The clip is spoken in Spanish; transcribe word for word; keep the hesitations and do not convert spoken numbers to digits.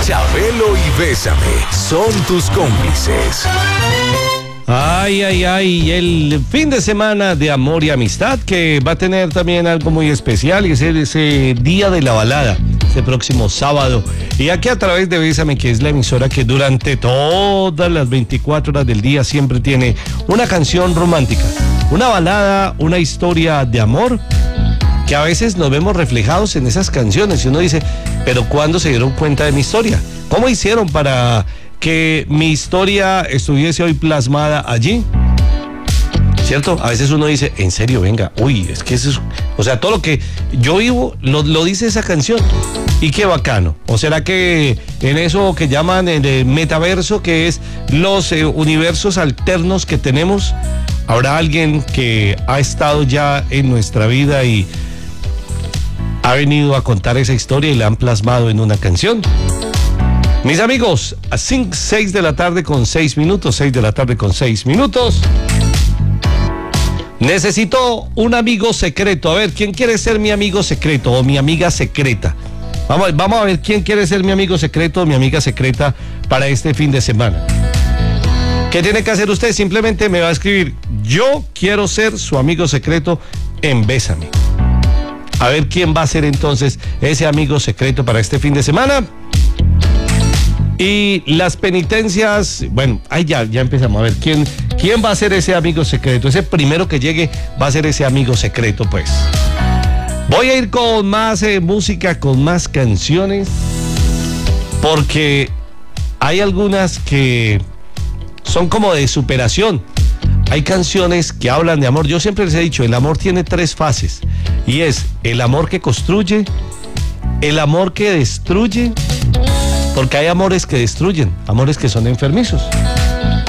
Chabelo y Bésame son tus cómplices. Ay, ay, ay, el fin de semana de amor y amistad que va a tener también algo muy especial y es el, ese día de la balada, este próximo sábado. Y aquí a través de Bésame, que es la emisora que durante todas las veinticuatro horas del día siempre tiene una canción romántica, una balada, una historia de amor, que a veces nos vemos reflejados en esas canciones y uno dice, pero ¿cuándo se dieron cuenta de mi historia? ¿Cómo hicieron para que mi historia estuviese hoy plasmada allí? ¿Cierto? A veces uno dice, en serio, venga, uy, es que eso es, o sea, todo lo que yo vivo lo, lo dice esa canción. Y qué bacano. ¿O será que en eso que llaman el metaverso, que es los eh, universos alternos que tenemos, habrá alguien que ha estado ya en nuestra vida y ha venido a contar esa historia y la han plasmado en una canción? Mis amigos, a seis de la tarde con seis minutos, seis de la tarde con seis minutos. Necesito un amigo secreto. A ver, ¿quién quiere ser mi amigo secreto o mi amiga secreta? Vamos, vamos a ver quién quiere ser mi amigo secreto o mi amiga secreta para este fin de semana. ¿Qué tiene que hacer usted? Simplemente me va a escribir, yo quiero ser su amigo secreto en Bésame. A ver quién va a ser entonces ese amigo secreto para este fin de semana. Y las penitencias, bueno, ahí ya, ya empezamos a ver quién, quién va a ser ese amigo secreto. Ese primero que llegue va a ser ese amigo secreto, pues. Voy a ir con más eh, música, con más canciones, porque hay algunas que son como de superación. Hay canciones que hablan de amor. Yo siempre les he dicho, el amor tiene tres fases. Y es el amor que construye, el amor que destruye, porque hay amores que destruyen, amores que son enfermizos.